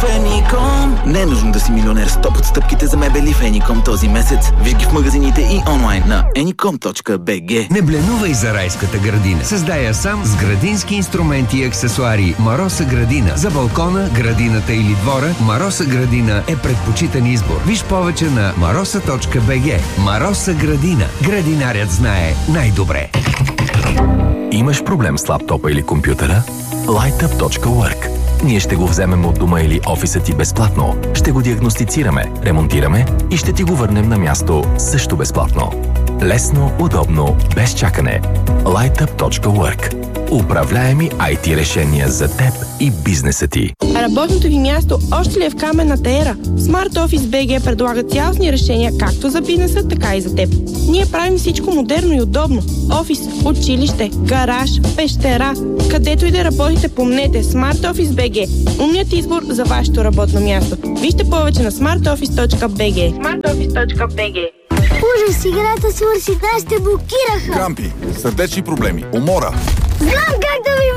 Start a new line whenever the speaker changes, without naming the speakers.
Феником. Не е нужно да си милионер. 100 отстъпките за мебели Феником този месец. Виж ги в магазините и онлайн на anycom.bg.
Не бленувай за райската градина. Създай я сам с градински инструменти и аксесуари Мароса градина. За балкона, градината или двора, Мароса градина е предпочитан избор. Виж повече на marosa.bg. Мароса градина. Градинарят знае най-добре.
Имаш проблем с лаптопа или компютъра? Lightup.work. Ние ще го вземем от дома или офиса ти безплатно. Ще го диагностицираме, ремонтираме и ще ти го върнем на място също безплатно. Лесно, удобно, без чакане. Lightup.work. Управляеми IT решения за теб и бизнеса ти.
Работното ви място още ли е в каменната ера? Smart Office BG предлага цялостни решения както за бизнеса, така и за теб. Ние правим всичко модерно и удобно. Офис, училище, гараж, пещера. Където и да работите, помнете Smart Office BG. Умният избор за вашето работно място. Вижте повече на smartoffice.bg. smartoffice.bg.
Ужас, играта свърши, нас те блокираха.
Крампи, сърдечни проблеми, умора.
Знам как да ви